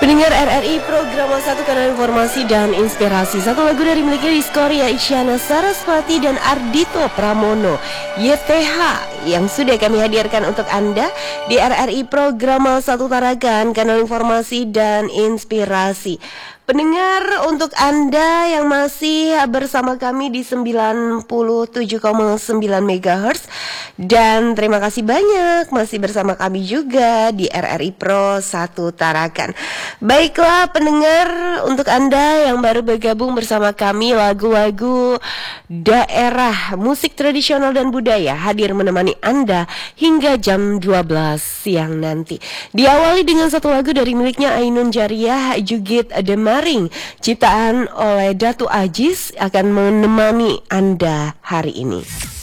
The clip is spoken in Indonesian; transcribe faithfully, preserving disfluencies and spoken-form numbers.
Pendengar R R I program satu kanal informasi dan inspirasi. Satu lagu dari miliknya Diskoria Isyana Saraswati dan Ardito Pramono Y T H yang sudah kami hadirkan untuk Anda di R R I program satu Tarakan kanal informasi dan inspirasi. Pendengar, untuk Anda yang masih bersama kami di sembilan puluh tujuh koma sembilan megahertz, dan terima kasih banyak masih bersama kami juga di R R I Pro satu Tarakan. Baiklah pendengar, untuk Anda yang baru bergabung bersama kami, lagu-lagu daerah, musik tradisional dan budaya hadir menemani Anda hingga jam dua belas siang nanti. Diawali dengan satu lagu dari miliknya Ainun Jariah, Jugit Demaring, ciptaan oleh Datu Ajis, akan menemani Anda hari ini.